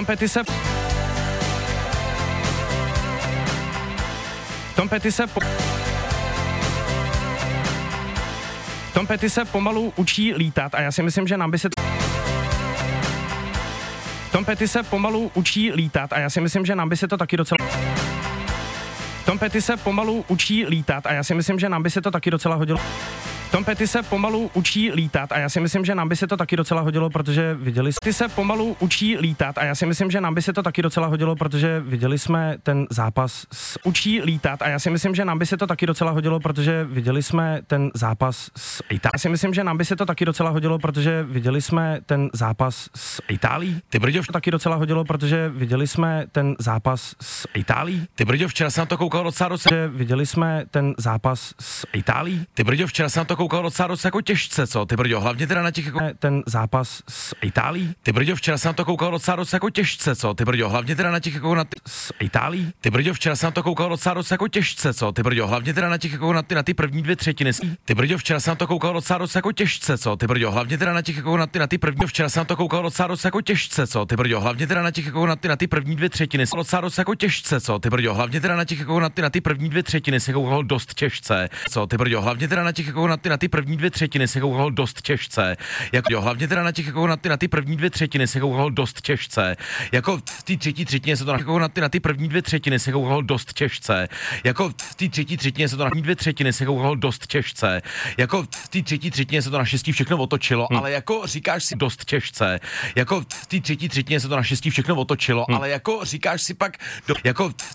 Tom Petty se pomalu učí lítat a já si myslím, že nám by se Tom Petty se pomalu učí lítat a já si myslím, že nám by se to taky docela Tom Petty se pomalu učí lítat a já si myslím, že nám by se to taky docela hodilo. Tom Petty se pomalu učí lítat a já si myslím, že nám by se to taky docela hodilo, protože viděli jsme se pomalu učí lítat a já si myslím, že nám by se to taky docela hodilo, protože viděli jsme ten zápas s učí lítat a já si myslím, že nám by se to taky docela hodilo, protože viděli jsme ten zápas s Itálií. Já si myslím, že nám by se to taky docela hodilo, protože viděli jsme ten zápas s Itálií. Ty brďo, Taky docela hodilo, protože viděli jsme ten zápas s Itálií. Ty brďo, včera jsem na to koukal docela. Viděli jsme ten zápas s Itálií. Ty brďo, včera jsem na to koukal docela jako těžce, co? Ty brďo, hlavně teda na těch jako... Ten zápas s Itálií. Ty brďo, včera jsem na to koukal docela jako těžce, co? Ty brďo, hlavně teda na těch jako na s Itálií. Ty brďo, včera jsem na to koukal docela jako těžce, co? Ty brďo, hlavně teda na těch jako na ty první 2/3. Ty brďo, včera jsem na to koukal docela jako těžce, co? Ty brďo, hlavně teda na těch jako na ty první. Včera jsem na to koukal docela jako těžce, co? Ty brďo, hlavně teda na těch jako na ty první 2/3. Docela jako těžce, co? Ty brďo, hlavně teda na těch jako na ty první 2/3 se koukal dost těžce, co? Ty brďo, hlavně teda na těch jako na ty první 2/3 se koukal dost těžce. Jako hlavně teda na těch jako na ty první 2/3 se koukal dost těžce. Jako v té třetí třetině se to jako na ty první 2/3 se koukal dost těžce. Jako v té třetí třetině se to na 2/3 se koukal dost těžce. Jako v té třetí třetině se to na šestí všechno otočilo, ale jako říkáš si dost těžce. Jako v té třetí třetině se to na šestí všechno otočilo, ale jako říkáš si pak jako